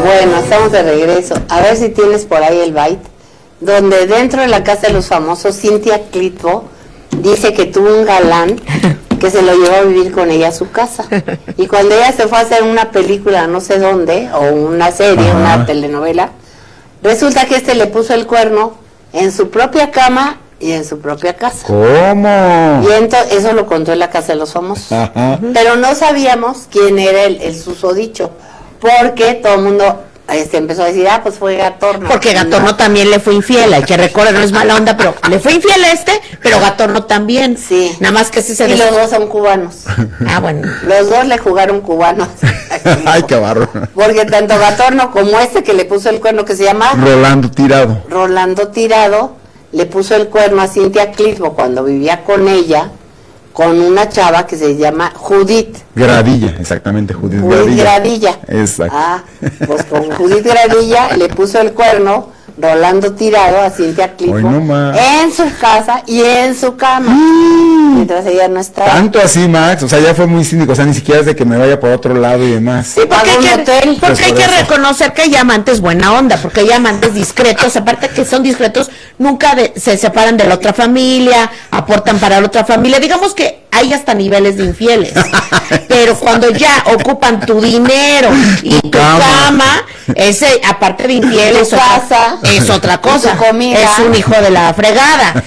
Bueno, estamos de regreso. A ver si tienes por ahí el byte. Donde dentro de la casa de los famosos, Cynthia Clitbo dice que tuvo un galán que se lo llevó a vivir con ella a su casa. Y cuando ella se fue a hacer una película, no sé dónde, o una serie, una telenovela, resulta que le puso el cuerno en su propia cama y en su propia casa. ¿Cómo? Y entonces, eso lo contó en la casa de los famosos. Pero no sabíamos quién era el susodicho, porque todo el mundo empezó a decir, pues fue Gatorno. Porque Gatorno también le fue infiel, hay que recordar, no es mala onda, pero le fue infiel pero Gatorno también. Sí. Nada más que se los dos son cubanos. Bueno. Los dos le jugaron cubanos. Ay, qué barro. Porque tanto Gatorno como que le puso el cuerno, que se llama Rolando Tirado, le puso el cuerno a Cynthia Clitbo cuando vivía con ella, con una chava que se llama Judith Gradilla, exactamente, Judith Gradilla. Exacto. Pues con Judith Gradilla le puso el cuerno Rolando Tirado a Cynthia Clitbo en su casa y en su cama, mientras ella no estaba. Tanto así, Max, o sea, ya fue muy cínico, o sea, ni siquiera es de que me vaya por otro lado y demás. Sí, porque hay que reconocer que hay amantes buena onda, porque hay amantes discretos, aparte que son discretos, nunca se separan de la otra familia, aportan para la otra familia, digamos que hay hasta niveles de infieles, pero cuando ya ocupan tu dinero y tu cama, ese, aparte de infieles, es otra cosa, es un hijo de la fregada.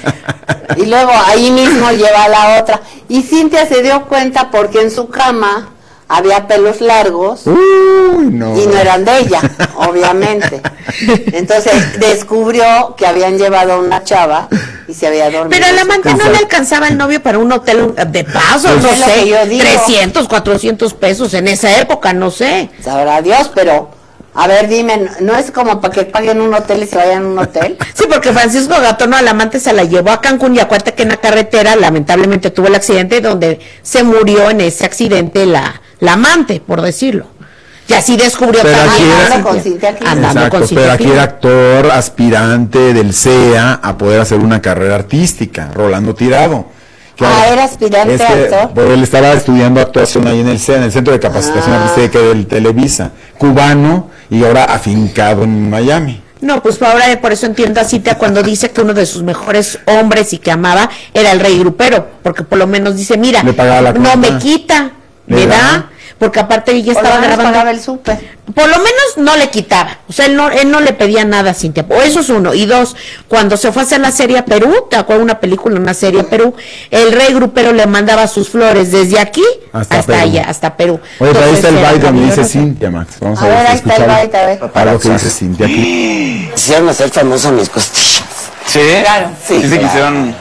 Y luego ahí mismo lleva a la otra. Y Cynthia se dio cuenta porque en su cama había pelos largos y no eran de ella, obviamente. Entonces descubrió que habían llevado a una chava y se había dormido. Pero al amante no le alcanzaba el novio para un hotel de paso, no sé, 300, 400 pesos en esa época, no sé. Sabrá Dios, pero... A ver, dime, ¿no es como para que paguen un hotel y se vayan a un hotel? Sí, porque Francisco Gatorno al amante se la llevó a Cancún y acuérdate que en la carretera lamentablemente tuvo el accidente donde se murió en ese accidente la amante, por decirlo. Y así descubrió que andando con Cynthia Clitbo. Pero aquí era actor, aspirante del CEA a poder hacer una carrera artística, Rolando Tirado. Claro, era aspirante actor. Porque él estaba estudiando actuación ahí en el CEA, en el Centro de Capacitación Artística del Televisa, cubano y ahora afincado en Miami. No, pues ahora por eso entiendo a Cynthia cuando dice que uno de sus mejores hombres y que amaba era el rey grupero, porque por lo menos dice, mira, no me quita, me da, porque aparte ella estaba grabando. Pagaba el súper. Por lo menos no le quitaba, o sea, él no le pedía nada a Cynthia, o eso es uno. Y dos, cuando se fue a hacer la serie a Perú, te acuerdas una película, una serie a Perú, el rey grupero le mandaba sus flores desde aquí hasta allá, hasta Perú. Oye, pero ahí está el byte donde dice Cynthia, Max. Vamos a ver, ahí está el byte, a ver. Para lo que dice Cynthia aquí. Quisieron hacer famosos mis costillas. ¿Sí? Claro, sí. Sí, se quisieron...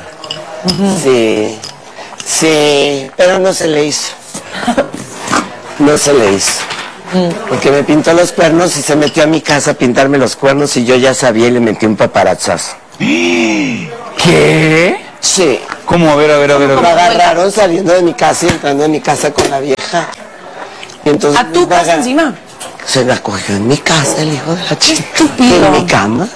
Sí, pero no se le hizo. No se le hizo. Porque me pintó los cuernos y se metió a mi casa a pintarme los cuernos y yo ya sabía y le metí un paparazzazo. ¿Qué? Sí. ¿Cómo? A ver. Me agarraron saliendo de mi casa y entrando en mi casa con la vieja. Y entonces, ¿a tu casa encima? Se la cogió en mi casa el hijo de la chica. Estúpido. En mi cama.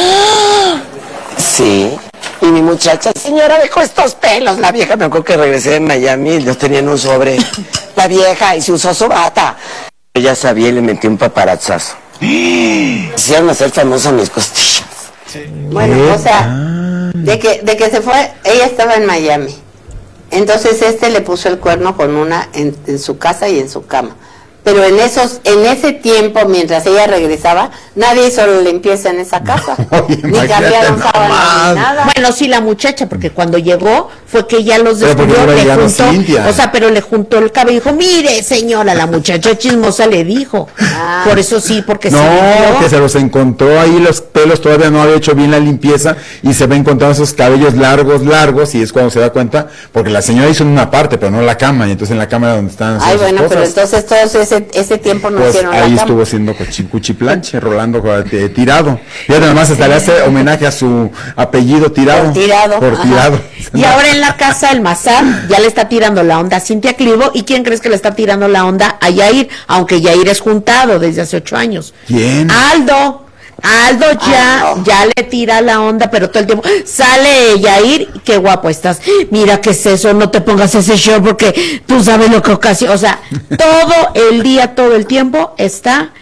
Sí. Y mi muchacha, señora, dejó estos pelos. La vieja, me acuerdo que regresé de Miami y los tenía en un sobre. La vieja, y se usó su bata. Yo ya sabía y le metí un paparazzazo. Hicieron hacer famosos mis costillas. Sí. Bueno, o sea, de que se fue, ella estaba en Miami. Entonces le puso el cuerno con una en su casa y en su cama. Pero en ese tiempo, mientras ella regresaba, nadie hizo la limpieza en esa casa. Ni cambiaron sábanas ni nada. Bueno, sí, la muchacha, porque cuando llegó fue que ella los descubrió, le juntó, pero le juntó el cabello y dijo, mire, señora, la muchacha chismosa le dijo. Por eso sí, porque que se los encontró ahí, los pelos todavía no había hecho bien la limpieza y se va encontrando esos cabellos largos y es cuando se da cuenta, porque la señora hizo en una parte, pero no en la cama, y entonces en la cama era donde estaban sus bueno, cosas. pero entonces todos ese tiempo no pues hicieron ahí la cama. estuvo siendo cuchiplanche, Rolando Tirado. Y además hasta le hace homenaje a su apellido Tirado. Por Tirado. Y ahora en la casa el Mazar ya le está tirando la onda a Cynthia Clitbo. ¿Y quién crees que le está tirando la onda a Yair? Aunque Yair es juntado desde hace 8 años. ¿Quién? Aldo ya le tira la onda, pero todo el tiempo sale Yair, qué guapo estás, mira qué es eso, no te pongas ese short porque tú sabes lo que ocasiona, o sea, todo el día, todo el tiempo está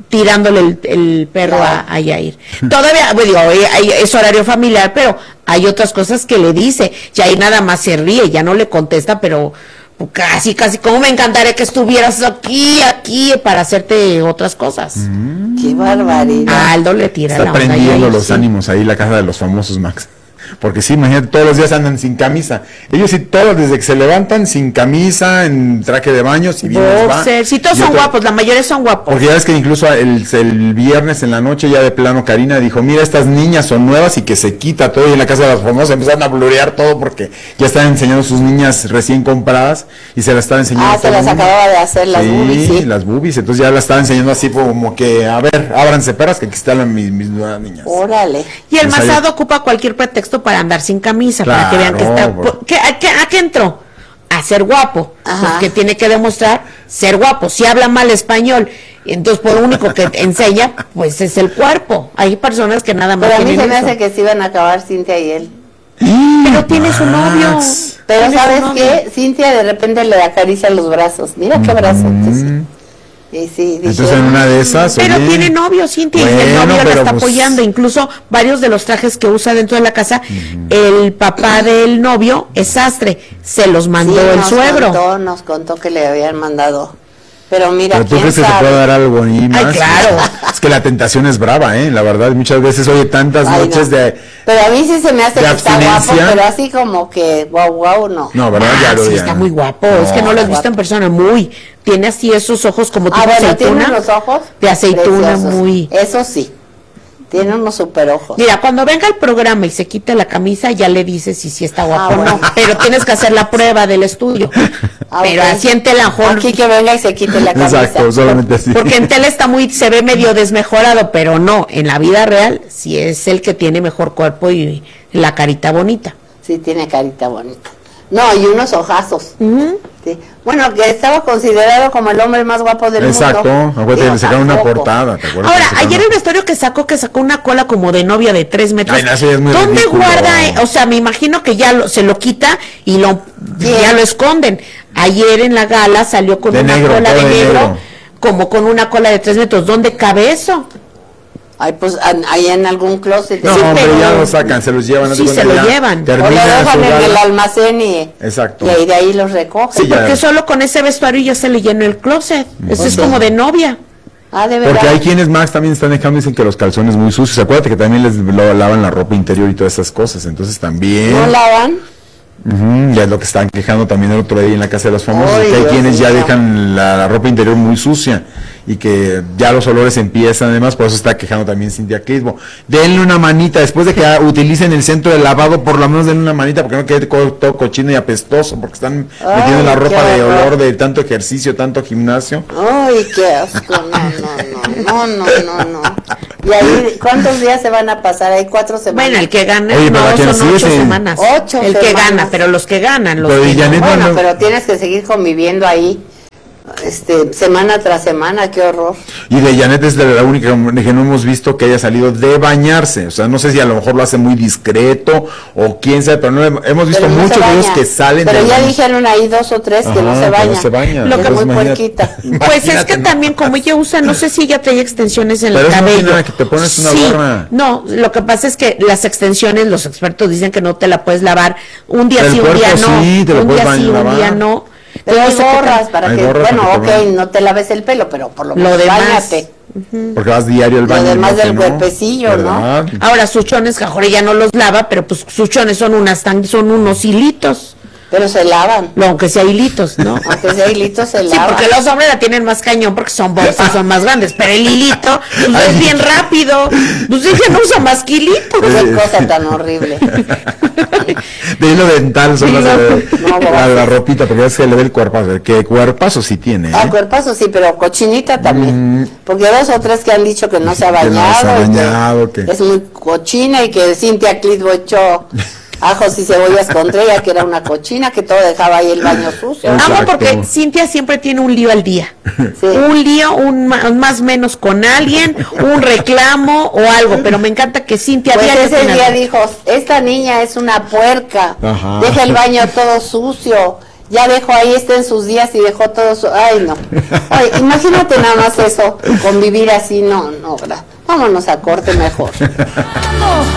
tirándole el perro a Yair. Todavía, digo, es horario familiar, pero hay otras cosas que le dice. Yair nada más se ríe, ya no le contesta, pero casi, como me encantaría que estuvieras aquí, para hacerte otras cosas. Qué barbaridad. Aldo le tira Está la onda. prendiendo los sí. ánimos ahí la casa de los famosos, Max. Porque sí, imagínate, todos los días andan sin camisa. Ellos sí, todos desde que se levantan sin camisa, en traje de baño, si bien les va. Sí, todos son guapos, la mayoría son guapos. Porque ya ves que incluso el viernes en la noche ya de plano Karina dijo, mira, estas niñas son nuevas y que se quita todo, y en la casa de los famosos empezaron a blurear todo porque ya están enseñando sus niñas recién compradas y se las están enseñando. Se las acababa de hacer las boobies, sí. Las boobies, entonces ya las están enseñando así como que, a ver, ábranse perras que aquí están mis nuevas niñas. Órale. Y el Mazado ocupa cualquier pretexto para andar sin camisa, para que vean que está... ¿A qué entró? A ser guapo. Porque tiene que demostrar ser guapo. Si habla mal español, entonces por lo único que enseña, pues es el cuerpo. Hay personas que nada más pero a mí se me eso. hace que se iban a acabar Cintia y él. Pero tiene su novio. Pero ¿sabes qué? Cintia de repente le acaricia los brazos. Mira qué brazos. Y sí, dije, entonces en una de esas. Pero oye, tiene novio, Cintia, y el novio la está apoyando. Incluso varios de los trajes que usa dentro de la casa, el papá del novio es sastre, se los mandó el suegro. Nos contó que le habían mandado. Pero mira, ¿pero tú crees que se puede dar algo ahí más? Ay, claro. Es que la tentación es brava, la verdad, muchas veces, oye, tantas noches de... Pero a mí sí se me hace que está guapo, pero así como que guau, no. No, ¿verdad? Sí, está muy guapo, es que no lo has visto en persona, tiene así esos ojos como tipo aceituna. ¿Tiene los ojos? De aceituna, preciosos. muy... Eso sí, tiene unos super ojos. Mira, cuando venga el programa y se quite la camisa, ya le dices si está guapo o no, pero tienes que hacer la prueba del estudio. Pero así en tela, aquí que venga y se quite la camisa. Exacto, solamente así. Porque en tela se ve medio desmejorado, pero no, en la vida real sí es el que tiene mejor cuerpo y la carita bonita. Sí, tiene carita bonita. No, y unos ojazos. Sí. Bueno, que estaba considerado como el hombre más guapo del mundo. Exacto, acuérdate que le sacaron una portada, ¿te acuerdas? Ahora, ayer el vestuario que sacó una cola como de novia de 3 metros. Ay, no, eso ya es muy ¿Dónde ridículo. guarda? O sea, me imagino que ya se lo quita y ya lo esconden. Ayer en la gala salió con una cola de negro, como con una cola de 3 metros. ¿Dónde cabe eso? Ay, pues ahí en algún closet. No, pero ya lo sacan, se los llevan. Sí, se lo llevan. O lo dejan en el almacén exacto. Y de ahí los recogen. Sí, porque solo con ese vestuario ya se le llenó el closet. Eso es como de novia. De verdad. Porque hay quienes más también están dejando, dicen que los calzones muy sucios. Acuérdate que también les lavan la ropa interior y todas esas cosas. Entonces también... ¿No lavan? Ya es lo que estaban quejando también el otro día en la casa de los famosos, que hay quienes ya dejan la ropa interior muy sucia y que ya los olores empiezan, además, por eso está quejando también Cintia Clitbo. Denle una manita, después de que utilicen el centro de lavado, por lo menos denle una manita, porque no quede todo cochino y apestoso, porque están metiendo la ropa de olor de tanto ejercicio, tanto gimnasio. Ay, qué asco, no. ¿Y ahí cuántos días se van a pasar? ¿Hay 4 semanas? Bueno, el que gana, oye, son 8 semanas. 8 el que gana, pero los que ganan. Pero tienes que seguir conviviendo ahí. Semana tras semana, qué horror. Y de Janet es la única que no hemos visto que haya salido de bañarse, o sea, no sé si a lo mejor lo hace muy discreto o quién sabe, pero no hemos visto muchos de ellos que salen pero de ya baño. Dijeron ahí 2 o 3 que no se bañan. No se baña. Lo que muy puerquita. Pues es que también como ella usa, no sé si ella trae extensiones en el cabello. No, que te pones una gorra. No, lo que pasa es que las extensiones, los expertos dicen que no te la puedes lavar un día sí, un día no, un día sí, un día no. Pero hay gorras para que, no te laves el pelo, pero por lo menos báñate. Porque vas diario al baño. Lo demás del cuerpecillo, ¿no? Ahora sus chones, Jajore ya no los lava, pero pues sus chones son unos hilitos. Pero se lavan. Aunque sea hilitos, ¿no? Aunque sea hilitos se lavan. Sí, porque los hombres la tienen más cañón porque son bolsas, son más grandes, pero el hilito pues, es bien rápido. Pues ella no usa más que hilitos. Qué cosa tan horrible. De hilo dental son la ropita, porque es que le ve el cuerpazo. Que cuerpazo sí tiene. Cuerpazo sí, pero cochinita también. Porque 2 o 3 que han dicho que no se ha bañado. Que es muy cochina y que Cintia Clitbo echó ajos y cebollas contra ella, que era una cochina, que todo dejaba ahí el baño sucio. Amo porque Cintia siempre tiene un lío al día. Sí. Un lío, más o menos con alguien, un reclamo o algo, pero me encanta que Cintia ese día dijo, esta niña es una puerca, deja el baño todo sucio, ya dejó ahí, está en sus días y dejó todo su... Ay, no. Ay, imagínate nada más eso, convivir así, no, vámonos a corte mejor.